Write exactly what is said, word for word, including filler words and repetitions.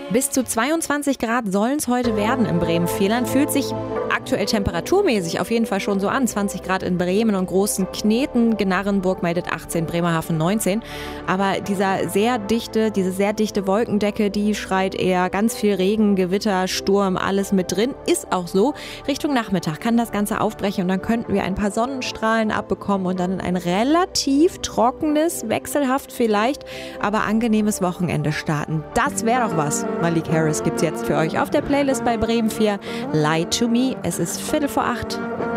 Bis zu zweiundzwanzig Grad sollen es heute werden im Bremen-Vierland. Fühlt sich aktuell temperaturmäßig auf jeden Fall schon so an. zwanzig Grad in Bremen und Großen Kneten. Gnarrenburg meldet achtzehn, Bremerhaven neunzehn. Aber dieser sehr dichte, diese sehr dichte Wolkendecke, die schreit eher ganz viel Regen, Gewitter, Sturm, alles mit drin. Ist auch so. Richtung Nachmittag kann das Ganze aufbrechen und dann könnten wir ein paar Sonnenstrahlen abbekommen und dann in ein relativ trockenes, wechselhaft vielleicht, aber angenehmes Wochenende starten. Das wäre doch was. Malik Harris gibt's jetzt für euch auf der Playlist bei Bremen vier. Lie to Me. Es ist Viertel vor acht.